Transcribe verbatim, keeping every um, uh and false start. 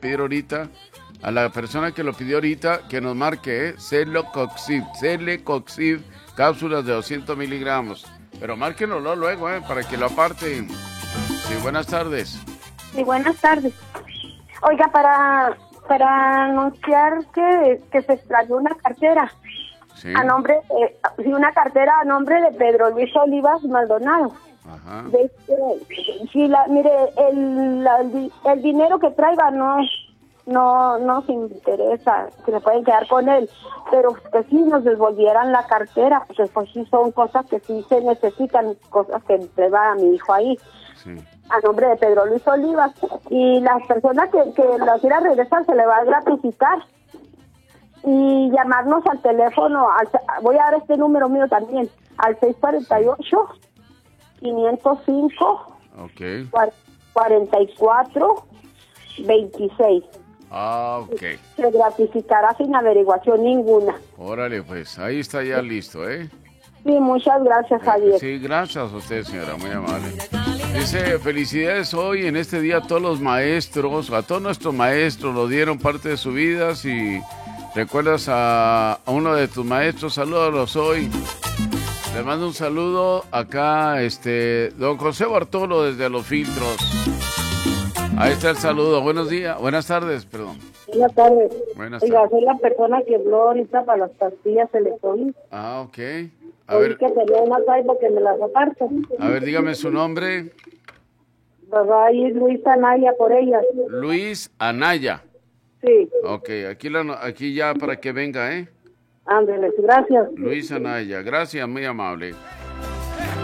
pedir ahorita, a la persona que lo pidió ahorita, que nos marque, ¿eh? Celecoxib, Celecoxib, cápsulas de doscientos miligramos. Pero márquenoslo luego, ¿eh? Para que lo aparten. Sí, buenas tardes. Sí, buenas tardes. Oiga, para, para anunciar que, que se extravió una cartera. Sí. A nombre, eh, sí, una cartera a nombre de Pedro Luis Olivas Maldonado. Ajá. De este, sí, la, mire, el, la, el dinero que traiga no, no, no nos interesa, que se pueden quedar con él, pero que sí nos devolvieran la cartera, porque pues sí son cosas que sí se necesitan, cosas que le va a mi hijo ahí. Sí. A nombre de Pedro Luis Olivas, y las personas que, que la quieran regresar se le va a gratificar. Y llamarnos al teléfono, al, voy a dar este número mío también, al seis cuatro ocho, cinco cero cinco, Ok. cuarenta y cuatro veintiséis. Ah, ok. Se gratificará sin averiguación ninguna. Órale, pues, ahí está ya listo, ¿eh? Sí, muchas gracias, Javier. Sí, gracias a usted, señora, muy amable. Dice, felicidades hoy, en este día, a todos los maestros, a todos nuestros maestros, lo dieron parte de su vida. Si recuerdas a, a uno de tus maestros, salúdalos hoy. Le mando un saludo acá, este, don José Bartolo desde Los Filtros. Ahí está el saludo. Buenos días, buenas tardes, perdón. Buenas tardes. Buenas Oiga, tardes. soy la persona que habló ahorita para las pastillas Electrolit. Ah, ok. A Oí ver, que tenía una taibo que me las aparta. a ver, dígame su nombre. Va a ir Luis Anaya por ellas. Luis Anaya. Sí, Ok, aquí, la, aquí ya para que venga, ¿eh? ándale, gracias. Luis Anaya, gracias, muy amable.